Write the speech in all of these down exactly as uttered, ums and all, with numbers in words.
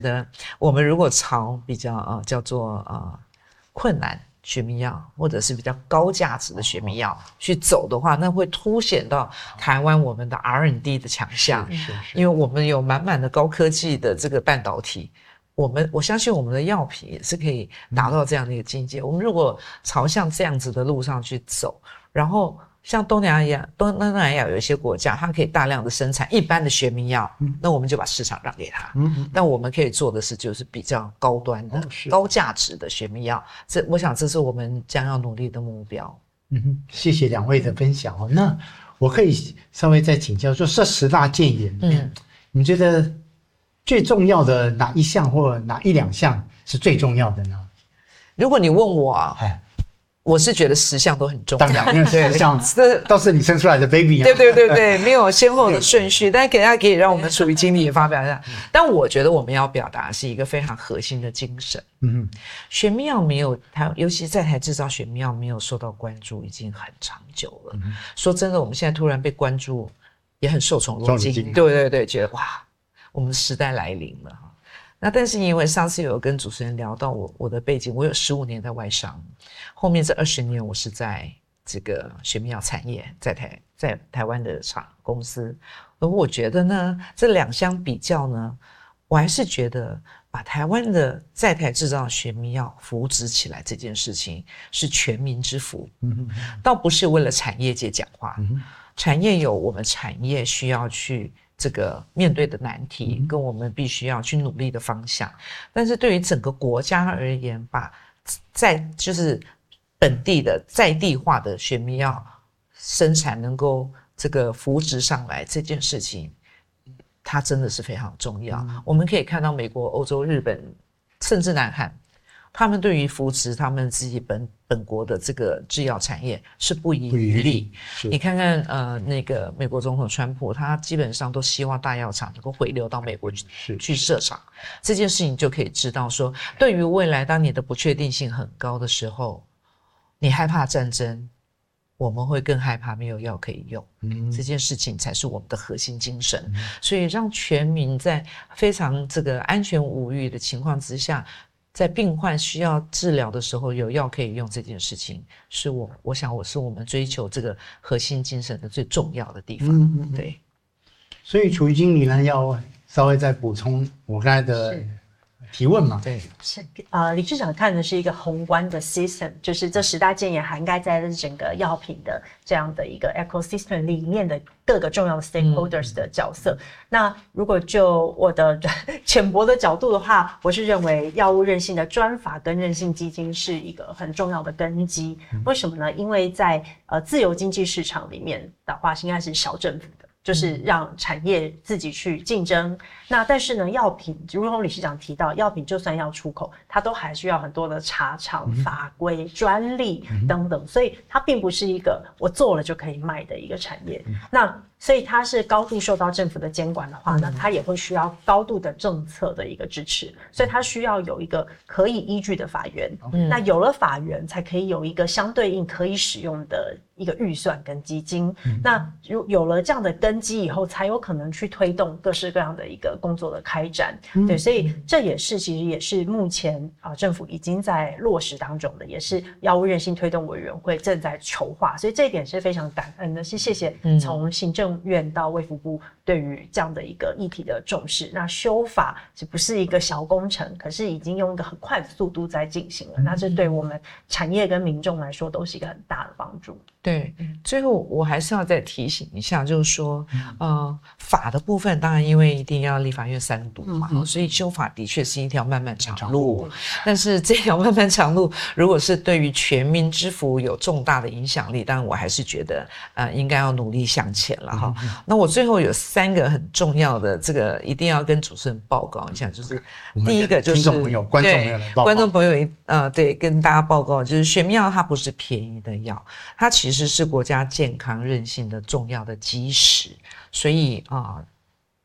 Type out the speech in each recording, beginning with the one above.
的我们如果朝比较呃叫做呃困难学名药或者是比较高价值的学名药去走的话，那会凸显到台湾我们的 R and D 的强项， 是是是， 因为我们有满满的高科技的这个半导体。我们我相信我们的药品也是可以达到这样的一个境界。嗯、我们如果朝向这样子的路上去走，然后像东南亚、东南亚有一些国家，它可以大量的生产一般的学名药，嗯、那我们就把市场让给他。嗯嗯，但我们可以做的是，就是比较高端的、哦、高价值的学名药。这我想这是我们将要努力的目标。 嗯哼，谢谢两位的分享哦。那我可以稍微再请教，就这十大建言里面，嗯、你觉得最重要的哪一项或哪一两项是最重要的呢？ 如果你问我啊，我是觉得十项都很重要。 当然，因为十项都是你生出来的 baby 啊。 对对对对，没有先后的顺序，但大家可以让我们处理经理也发表一下。但我觉得我们要表达的是一个非常核心的精神。嗯，学名药没有台，尤其在台制造学名药没有受到关注，已经很长久了。嗯、说真的，我们现在突然被关注，也很受宠若惊。对对对，觉得哇。我们的时代来临了哈，那但是因为上次有跟主持人聊到我我的背景，我有十五年在外商，后面这二十年我是在这个学名药产业，在台在台湾的厂公司，而我觉得呢，这两相比较呢，我还是觉得把台湾的在台制造学名药扶植起来这件事情是全民之福，嗯、倒不是为了产业界讲话，嗯、产业有我们产业需要去。这个面对的难题跟我们必须要去努力的方向，但是对于整个国家而言，把在就是本地的在地化的学名药生产能够这个扶植上来这件事情，它真的是非常重要。嗯、我们可以看到美国、欧洲、日本，甚至南韩，他们对于扶持他们自己本本国的这个制药产业是不遗余力。你看看呃，那个美国总统川普，他基本上都希望大药厂能够回流到美国去去设厂。这件事情就可以知道说，对于未来当你的不确定性很高的时候，你害怕战争，我们会更害怕没有药可以用。嗯、这件事情才是我们的核心精神。嗯、所以让全民在非常这个安全无虞的情况之下。在病患需要治疗的时候有药可以用，这件事情是我我想我是我们追求这个核心精神的最重要的地方。嗯嗯对， 所以楚瑜经理呢要稍微再补充我刚才的提问嘛？ 对， 是呃，理事长看的是一个宏观的 system， 就是这十大建言涵盖在整个药品的这样的一个 ecosystem 里面的各个重要的 stakeholders 的角色。嗯、那如果就我的浅薄的角度的话，我是认为药物韧性的专法跟韧性基金是一个很重要的根基。嗯、为什么呢？因为在呃自由经济市场里面的话，应该是小政府的。就是让产业自己去竞争。那但是呢，药品如同理事长提到，药品就算要出口，它都还需要很多的查厂、法规、专利等等，所以它并不是一个我做了就可以卖的一个产业。那所以它是高度受到政府的监管的话呢，它也会需要高度的政策的一个支持，所以它需要有一个可以依据的法源。嗯、那有了法源，才可以有一个相对应可以使用的一个预算跟基金。嗯、那有有了这样的根基以后，才有可能去推动各式各样的一个工作的开展。嗯、对，所以这也是其实也是目前啊、呃、政府已经在落实当中的，也是药物韧性推动委员会正在筹划，所以这一点是非常感恩的，是谢谢从行政院到卫福部对于这样的一个议题的重视。那修法是不是一个小工程，可是已经用一个很快的速度在进行了，那这对我们产业跟民众来说都是一个很大的帮助。 对，最后我还是要再提醒一下，就是说呃，法的部分当然因为一定要立法院三读嘛，嗯、所以修法的确是一条漫漫长路，但是这条漫漫长路如果是对于全民之福有重大的影响力，当然我还是觉得呃应该要努力向前了哈。嗯、那我最后有三个很重要的，这个一定要跟主持人报告一下，就是第一个就是听众朋友、观众朋友来报告， 观众朋友呃对跟大家报告，就是学名药它不是便宜的药，它其实是国家健康韧性的重要的基石，所以啊、呃，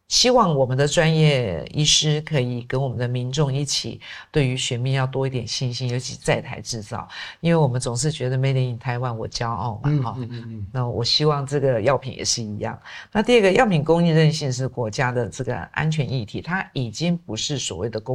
希望我们的专业医师可以跟我们的民众一起，对于选民要多一点信心，尤其在台制造，因为我们总是觉得 Made in Taiwan 我骄傲嘛，哈、嗯嗯嗯嗯。那我希望这个药品也是一样。那第二个，药品供应韧性是国家的这个安全议题，它已经不是所谓的公